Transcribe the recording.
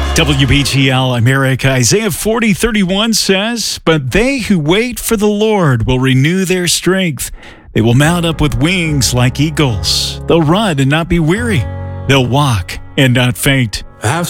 WBGL America, Isaiah 40:31 says, "But they who wait for the Lord will renew their strength. They will mount up with wings like eagles. They'll run and not be weary. They'll walk and not faint." Have